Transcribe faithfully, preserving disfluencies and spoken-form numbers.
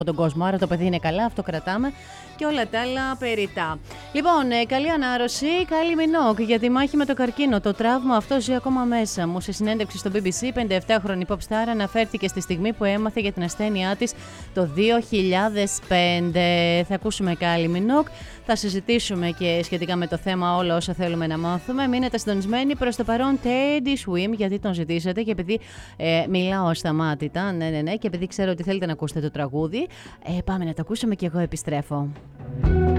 τον κόσμο. Άρα το παιδί είναι καλά, αυτό κρατάμε και όλα τα άλλα περιτά. Λοιπόν, ε, καλή ανάρρωση, καλή Μινόκ για τη μάχη με το καρκίνο. Το τραύμα αυτό ζει ακόμα μέσα μου. Σε συνέντευξη στο μπι μπι σι, η πενηνταεπτάχρονη pop star αναφέρθηκε στη στιγμή που έμαθε για την ασθένειά της το δύο χιλιάδες πέντε. Θα ακούσουμε καλή Μινόκ, θα συζητήσουμε και σχετικά με το θέμα όλα όσα θέλουμε να μάθουμε. Μείνετε συντονισμένοι. Προς το παρόν Teddy Swim, γιατί τον ζητήσατε και επειδή ε, μιλάω ασταμάτητα, ναι, ναι, ναι, και επειδή ξέρω ότι θέλετε να ακούσετε το τραγούδι, ε, πάμε να το ακούσουμε και εγώ επιστρέφω.